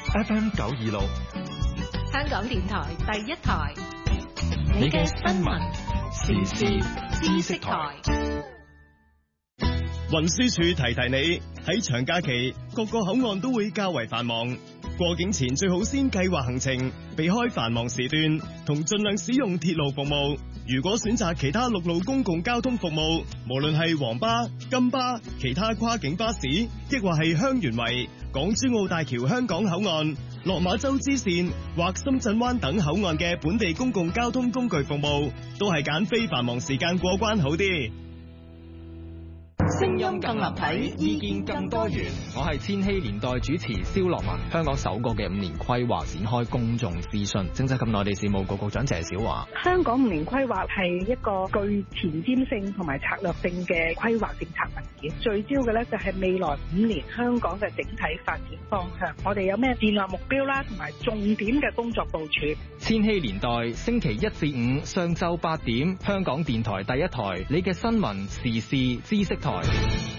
FM 926， 香港電台第一台， 你嘅新聞時事知識台。 運輸署提提你，喺長假期各個口岸都會較為繁忙，過境前最好先計劃行程，避開繁忙時段，同盡量使用鐵路服務。如果選擇其他陸路公共交通服務，無論係黃巴、金巴、其他跨境巴士，亦或係香園圍、港珠澳大橋香港口岸、落馬洲支線或深圳灣等口岸嘅本地公共交通工具服務，都係揀非繁忙時間過關好啲。 聲音更立體，意見更多元。我係千禧年代主持蕭樂文。香港首個嘅5年規劃展開公眾諮詢，政制及內地事務局局長謝小華。 香港5年規劃係一個具前瞻性同埋策略性嘅規劃政策文件，聚焦嘅咧就係未來5年香港嘅整體發展方向。我哋有咩戰略目標啦，同埋重點嘅工作部署。 千禧年代星期1至5上晝8點，香港電台第一台，你嘅新聞時事知識台。